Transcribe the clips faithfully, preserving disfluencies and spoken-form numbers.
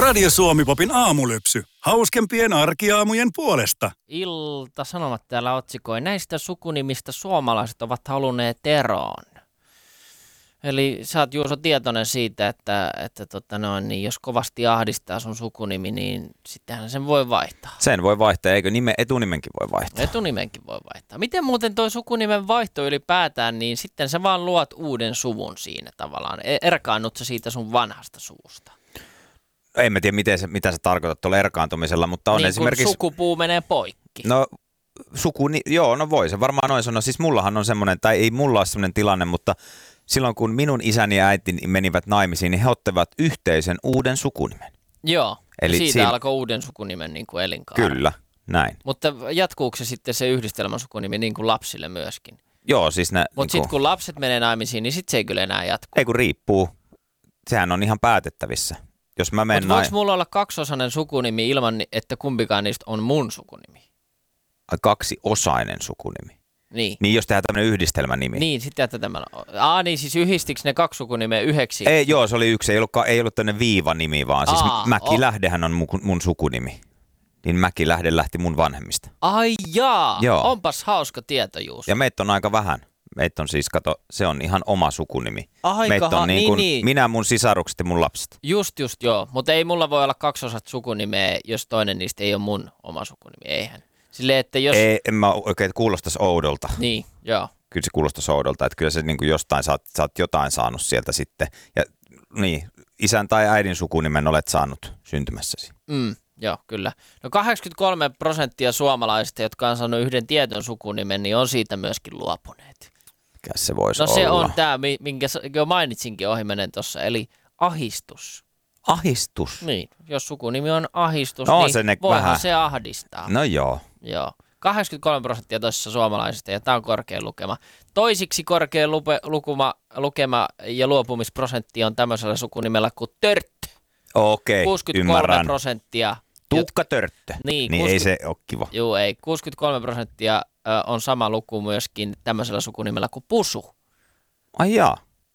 Radio Suomi-popin aamulypsy. Hauskempien arkiaamujen puolesta. Ilta-Sanomat täällä otsikoi. Näistä sukunimistä suomalaiset ovat halunneet eroon. Eli sä oot, Juuso, tietoinen siitä, että, että tota noin, niin jos kovasti ahdistaa sun sukunimi, niin sittenhän sen voi vaihtaa. Sen voi vaihtaa, eikö nime, etunimenkin voi vaihtaa? Etunimenkin voi vaihtaa. Miten muuten toi sukunimen vaihto ylipäätään, niin sitten sä vaan luot uuden suvun siinä tavallaan. Erkaannut sä siitä sun vanhasta suvusta? En mä tiedä, miten se, mitä sä tarkoitat tuolla erkaantumisella, mutta on niin, esimerkiksi... Niin sukupuu menee poikki. No suku, joo, no voi se varmaan noin sanoa. Siis mullahan on semmoinen, tai ei mulla ole semmoinen tilanne, mutta silloin kun minun isäni ja äitini menivät naimisiin, niin he ottivat yhteisen uuden sukunimen. Joo, eli siitä siinä... alkoi uuden sukunimen niin kuin elinkaari. Kyllä, näin. Mutta jatkuuko se sitten se yhdistelmän sukunimi niin kuin lapsille myöskin? Joo, siis ne... Mutta niin sitten kun lapset menee naimisiin, niin sitten se ei kyllä enää jatku. Ei kun riippuu. Sehän on ihan päätettävissä. Jos mä menen... Mutta voiko mulla olla kaksiosainen sukunimi ilman, että kumpikaan niistä on mun sukunimi? Kaksiosainen sukunimi. Niin. Niin jos tehdään tämmöinen yhdistelmänimi. Niin, sitten jätä tämän. Aa, niin siis yhdistikö ne kaksi sukunimeä yhdeksi? Ei, joo, se oli yksi. Ei ollut, ei ollut tämmöinen viivanimi, vaan siis Aa, Mäkilähdehän on mun, mun sukunimi. Niin Mäkilähde lähti mun vanhemmista. Ai jaa, joo. Onpas hauska tieto, Juuso. Ja meitä on aika vähän. Meitä on siis, kato, se on ihan oma sukunimi. Aika meitä on ha- niin kuin niin, niin. minä, mun sisarukset ja mun lapset. Just, just, joo. Mutta ei mulla voi olla kaksosat sukunimeä, jos toinen niistä ei ole mun oma sukunimi. Eihän. Silleen, että jos... Ei, en mä oikein kuulostaisi oudolta. Niin, joo. Kyllä se kuulostaisi oudolta, että kyllä se niin kuin jostain, sä oot, sä oot jotain saanut sieltä sitten. Ja niin, isän tai äidin sukunimen olet saanut syntymässäsi. Mm, joo, kyllä. No kahdeksankymmentäkolme prosenttia suomalaisista, jotka on saanut yhden tietyn sukunimen, niin on siitä myöskin luopuneet. Mikä se voisi no olla? No se on tämä, minkä jo mainitsinkin ohimennen tuossa, eli ahistus. Ahistus? Niin, jos sukunimi on ahistus, no, niin se ne voihan vähän. se ahdistaa. No joo. Joo. kahdeksankymmentäkolme prosenttia toisessa suomalaisista, ja tämä on korkea lukema. Toisiksi korkea lupe, lukuma, lukema ja luopumisprosentti on tämmöisellä sukunimellä kuin Törttö. Okei, kuusikymmentäkolme ymmärrän. prosenttia. Tukkatörttö. Niin, niin kuusikymmentä ei se ole kiva. Joo, ei. kuusikymmentäkolme prosenttia on sama luku myöskin tämmöisellä sukunimellä kuin Pusu. Ai jaa.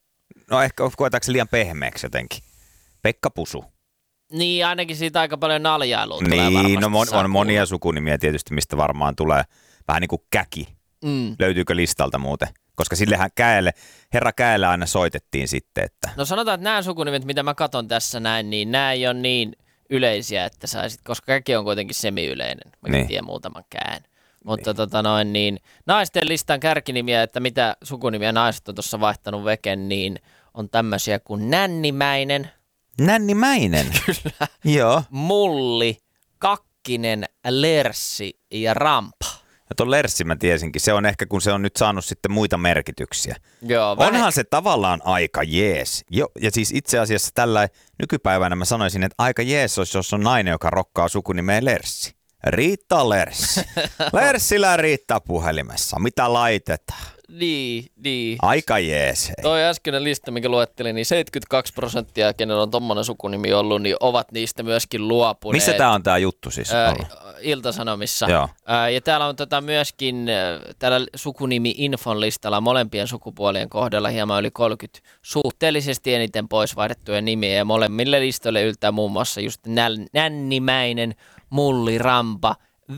No ehkä koetaanko se liian pehmeäksi jotenkin? Pekka Pusu. Niin, ainakin siitä aika paljon naljailua tulee niin, varmasti. Niin, no mon, on monia kuulla. sukunimiä tietysti, mistä varmaan tulee vähän niin kuin Käki. Mm. Löytyykö listalta muuten? Koska sillehän Käelle, herra Käelle aina soitettiin sitten, että... No sanotaan, että nämä sukunimet, mitä mä katson tässä näin, niin nämä ei ole niin yleisiä, että saisit, koska Käki on kuitenkin semi-yleinen. Mäkin niin. tiedän muutaman Kään. Mutta niin. tota noin, niin naisten listan kärkinimiä, että mitä sukunimiä naiset on tuossa vaihtanut veken, niin on tämmöisiä kuin Nännimäinen. Nännimäinen? Kyllä. Joo. Mulli, Kakkinen, Lerssi ja Rampa. Ja tuon Lerssi mä tiesinkin. Se on ehkä, kun se on nyt saanut sitten muita merkityksiä. Joo, Onhan vähän... se tavallaan aika jees. Jo, ja siis itse asiassa tällä nykypäivänä mä sanoisin, että aika jees olisi, jos on nainen, joka rokkaa sukunimeen Lerssi. Riitta Lerssi. Lerssillä riittää puhelimessa. Mitä laitetaan? Niin, niin. Aika jees. Hei. Toi äskeinen lista, minkä luettelin, niin seitsemänkymmentäkaksi prosenttia, kenellä on tommonen sukunimi ollut, niin ovat niistä myöskin luopuneet. Missä tää on tää juttu siis Ää, ollut? Ilta-Sanomissa. Joo. Ää, ja täällä on tota myöskin täällä sukunimi-infon listalla molempien sukupuolien kohdalla hieman yli kolmekymmentä suhteellisesti eniten pois vaihdettuja nimiä. Ja molemmille listoille yltää muun muassa just näl- Nännimäinen, Mulli, Rampa,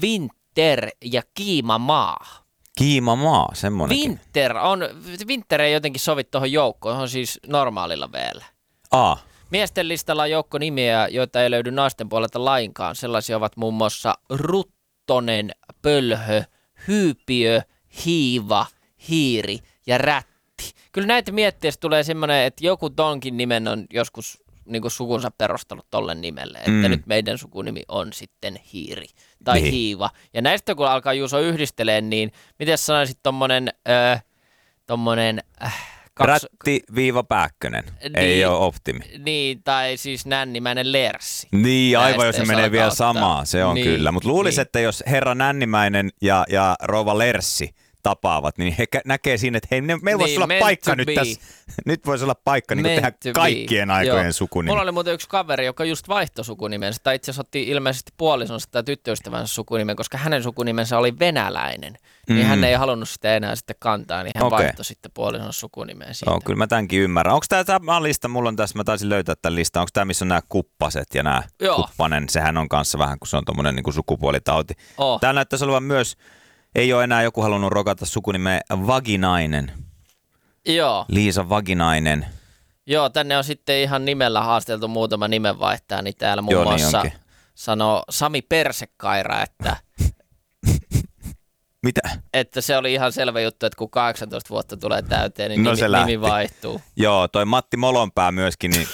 Winter ja Kiimamaa. Kiimamaa, semmonenkin. Winter on, Winter ei jotenkin sovi tuohon joukkoon, on siis normaalilla vielä. Aa. Miesten listalla on joukko nimiä, joita ei löydy naisten puolelta lainkaan. Sellaisia ovat muun muassa Ruttonen, Pölhö, Hyypiö, Hiiva, Hiiri ja Rätti. Kyllä näitä mietteessä tulee semmoinen, että joku tonkin nimen on joskus niin kuin sukunsa perustellut tolle nimelle, että mm. nyt meidän sukunimi on sitten Hiiri tai niin. Hiiva. Ja näistä kun alkaa Juuso yhdisteleen, niin miten sanoisit tommonen, äh, tommonen äh, kaks... Rätti-Pääkkönen, niin, ei ole optimi. Niin, tai siis Nännimäinen Lerssi. Niin, aivan Näistä jos se jos menee vielä ottaa. samaa, se on niin, kyllä. Mutta luulisin, niin. että jos herra Nännimäinen ja, ja rouva Lerssi tapaavat, niin he kä- näkee siinä, että hei, ne, meillä voisi Niin, olla meant paikka to nyt be. tässä. Nyt voisi olla paikka niin Meant tehdä to be. kaikkien aikojen Joo. sukunimi. Mulla oli muuten yksi kaveri, joka just vaihtoi sukunimensä, tai itse asiassa otti ilmeisesti puolisonsa tai tyttöystävänsä sukunimen, koska hänen sukunimensä oli venäläinen. Niin Mm. hän ei halunnut sitä enää sitten kantaa, niin hän Okei. vaihtoi sitten puolison sukunimeen siitä. Joo, kyllä mä tämänkin ymmärrän. Onko tämä tämä lista, mulla on tässä, mä taisin löytää tämän listan, onko tämä, missä on nämä kuppaset ja nämä Joo. kuppanen, sehän on kanssa vähän, kun se on tommonen niin kuin sukupuolitauti. Oh. Täällä näyttäisi olevan myös, ei ole enää joku halunnut rokata sukunimeä Vaginainen. Joo. Liisa Vaginainen. Joo, tänne on sitten ihan nimellä haasteltu muutama nimenvaihtaja, niin täällä muun Joo, niin muassa onkin. sanoo Sami Persekaira, että, Mitä? että se oli ihan selvä juttu, että kun kahdeksantoista vuotta tulee täyteen, niin No nimi, se lähti. nimi vaihtuu. Joo, toi Matti Molonpää myöskin niin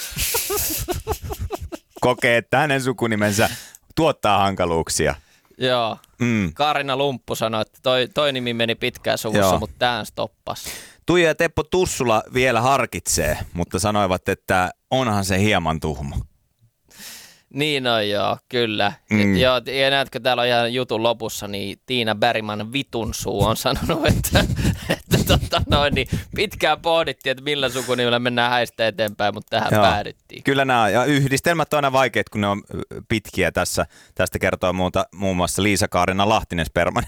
kokee, että hänen sukunimensä tuottaa hankaluuksia. Joo. Mm. Kaarina Lumppu sanoi, että toi, toi nimi meni pitkään suvussa, Joo. mutta tää stoppas. Tuija ja Teppo Tussula vielä harkitsee, mutta sanoivat, että onhan se hieman tuhma. Niin on joo, kyllä. Mm. Joo, ja näetkö, täällä on ihan jutun lopussa, niin Tiina Bergman Vitunsuu on sanonut, että, että tota noin, niin pitkään pohdittiin, että millä sukunimellä mennään häistä eteenpäin, mutta tähän Joo. päädyttiin. Kyllä nämä, ja yhdistelmät on aina vaikeat, kun ne on pitkiä tässä. Tästä kertoo muuta, muun muassa Liisa-Kaarina Lahtinen Sperman.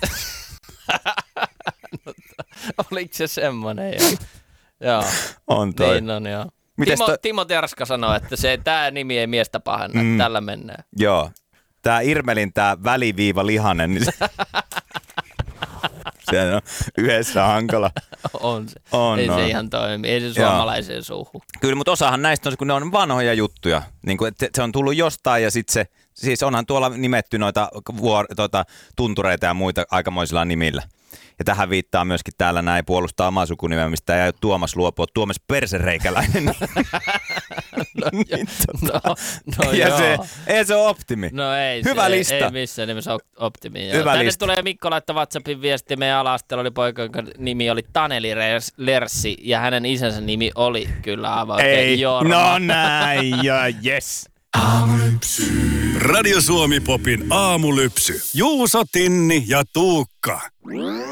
Oliko se semmoinen? Joo. Joo. On toi. Niin on, joo. Mites Timo, toi- Timo Terska sanoi, että se, tämä nimi ei miestä pahenna, mm. tällä mennään. Joo. Tää Irmelin tää väliviiva lihanen, niin se, se on yhdessä hankala. On se. On, ei on. se ihan toimi. Ei se suomalaiseen suuhun. Kyllä, mutta osahan näistä on, kun ne on vanhoja juttuja. Niin kuin, että se on tullut jostain ja sitten se, siis onhan tuolla nimetty noita vuor, tota, tuntureita ja muita aikamoisilla nimillä. Ja tähän viittaa myöskin täällä näin puolustaa omaa sukunimeä, mistä ei ole Tuomas luopua. Tuomas Persereikäläinen. No, no, no ja joo. se, ei se ole optimi. No ei, Hyvä se, lista. ei missään nimessä optimi. Joo. Hyvä Tänne lista. tulee Mikko laittaa WhatsAppin viesti. Meidän ala-asteella oli poika, jonka nimi oli Taneli Lerssi ja hänen isänsä nimi oli kyllä aivan oikein Ei, Jorma. no näin ja yes. Radio Suomi Popin aamulypsy. Juuso, Tinni ja Tuukka.